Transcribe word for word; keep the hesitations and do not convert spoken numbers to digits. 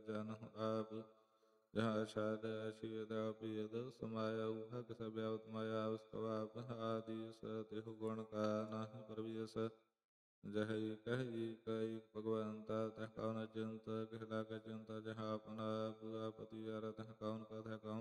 ਜਨ ਆਪ ਜਹਾਂ ਛਾਦ ਅਛੀਦ ਆਪੀਦ ਸਮਾਇਆ ਉਹਾ ਕਿਸ ਬਿਆਵਤ ਮਾਇਆ ਉਸ ਕਵਾਪ ਆਦਿ ਸਤਿਹੁ ਗੁਣ ਕਾ ਨਾਹਿ ਪਰਵਿਅਸ ਜਹੀ ਕਹੀ ਕਈ ਭਗਵੰਤਾ ਤਹ ਕਉਨ ਚਿੰਤ ਕਿਸ ਲਾਗੈ ਚਿੰਤਾ ਜਹਾਂ ਆਪਨਾ ਆਪ ਆਪਤੀ ਅਰਥ ਕਉਨ ਕਥੈ ਕਉਨ